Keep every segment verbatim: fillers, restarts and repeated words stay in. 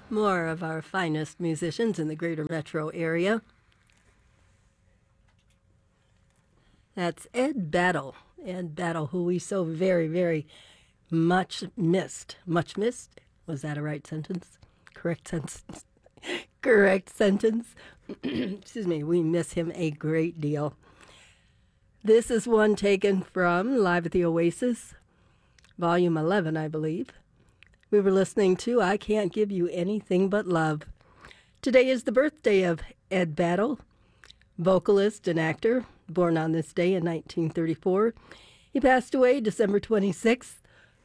More of our finest musicians in the greater metro area. That's Ed Battle. Ed Battle, who we so very, very much missed. Much missed? Was that a right sentence? Correct sentence. Correct sentence. Excuse me. We miss him a great deal. This is one taken from Live at the Oasis, Volume eleven, I believe. We were listening to I Can't Give You Anything But Love. Today is the birthday of Ed Battle, vocalist and actor, born on this day in nineteen thirty-four. He passed away December twenty-sixth.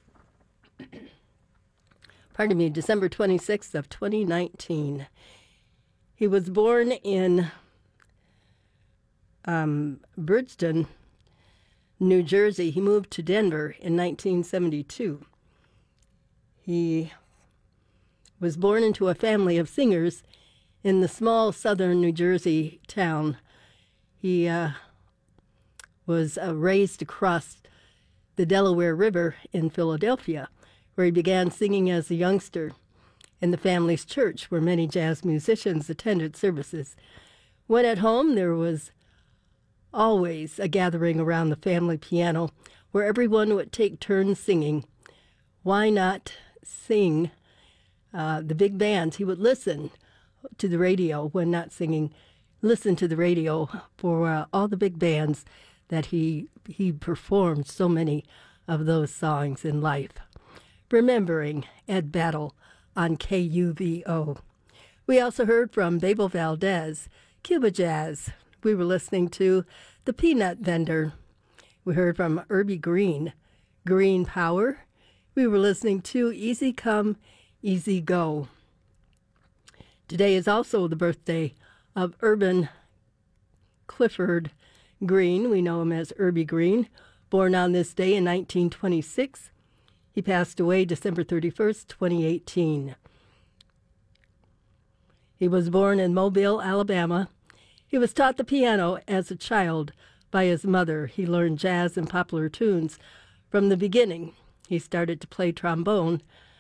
Pardon me, December twenty-sixth of twenty nineteen. He was born in um, Bridgeton, New Jersey. He moved to Denver in nineteen seventy-two. He was born into a family of singers in the small southern New Jersey town. He uh, was uh, raised across the Delaware River in Philadelphia, where he began singing as a youngster in the family's church, where many jazz musicians attended services. When at home, there was always a gathering around the family piano where everyone would take turns singing. Why not sing uh, the big bands? He would listen to the radio when not singing, listen to the radio for uh, all the big bands that he he performed so many of those songs in life. Remembering Ed Battle on K U V O. We also heard from Babel Valdez, Cuba Jazz. We were listening to The Peanut Vendor. We heard from Urbie Green, Green Power. We were listening to Easy Come, Easy Go. Today is also the birthday of Urban Clifford Green. We know him as Urbie Green, born on this day in nineteen twenty-six. He passed away December thirty-first, twenty eighteen. He was born in Mobile, Alabama. He was taught the piano as a child by his mother. He learned jazz and popular tunes from the beginning. He started to play trombone,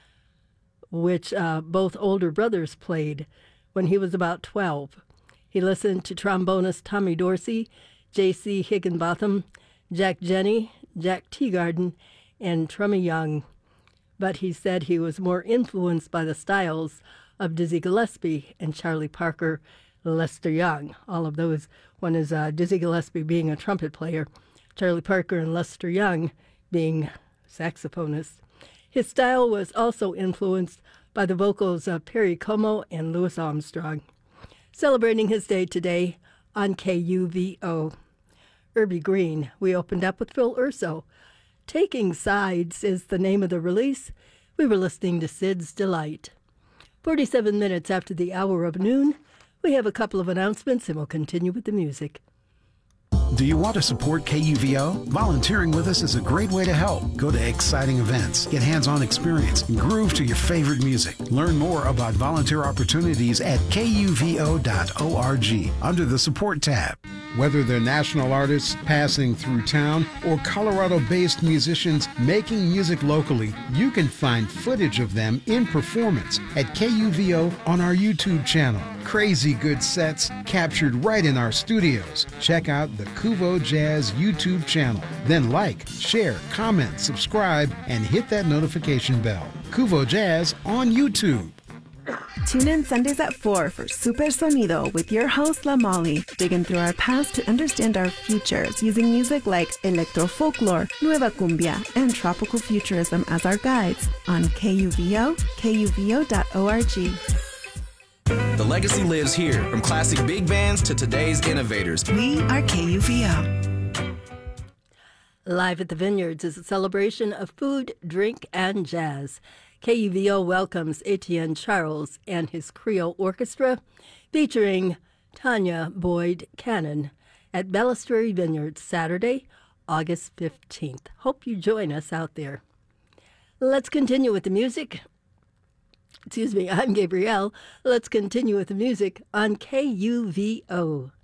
which uh, both older brothers played, when he was about twelve. He listened to trombonist Tommy Dorsey, J C Higginbotham, Jack Jenny, Jack Teagarden, and Trummy Young. But he said he was more influenced by the styles of Dizzy Gillespie and Charlie Parker, Lester Young. All of those, one is uh, Dizzy Gillespie being a trumpet player, Charlie Parker and Lester Young being saxophonists. His style was also influenced by the vocals of Perry Como and Louis Armstrong. Celebrating his day today on K U V O. Urbie Green. We opened up with Phil Urso. Taking Sides is the name of the release. We were listening to Sid's Delight. forty-seven minutes after the hour of noon, we have a couple of announcements and we'll continue with the music. Do you want to support K U V O? Volunteering with us is a great way to help. Go to exciting events, get hands-on experience, and groove to your favorite music. Learn more about volunteer opportunities at K U V O dot org under the Support tab. Whether they're national artists passing through town or Colorado-based musicians making music locally, you can find footage of them in performance at K U V O on our YouTube channel. Crazy good sets captured right in our studios. Check out the Kuvo Jazz YouTube channel. Then like, share, comment, subscribe, and hit that notification bell. Kuvo Jazz on YouTube. Tune in Sundays at four for Super Sonido with your host, La Molly, digging through our past to understand our futures using music like electro folklore, nueva cumbia, and tropical futurism as our guides on K U V O, K U V O dot org. The legacy lives here, from classic big bands to today's innovators. We are K U V O. Live at the Vineyards is a celebration of food, drink, and jazz. K U V O welcomes Etienne Charles and his Creole Orchestra, featuring Tanya Boyd Cannon at Balustrade Vineyards, Saturday, August fifteenth. Hope you join us out there. Let's continue with the music. Excuse me, I'm Gabrielle. Let's continue with the music on K U V O.